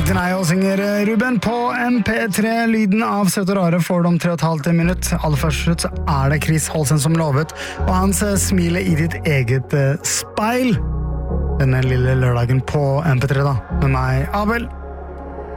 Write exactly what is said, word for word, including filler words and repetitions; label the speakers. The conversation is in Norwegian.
Speaker 1: Denial synger Ruben på M P tre. Lyden av Søt og Rare får du om tre og et halvt minutt. Aller først så er det Chris Holsen som lovet, og hans smile i ditt eget speil. Denne lille lørdagen på M P tre da, med meg, Abel.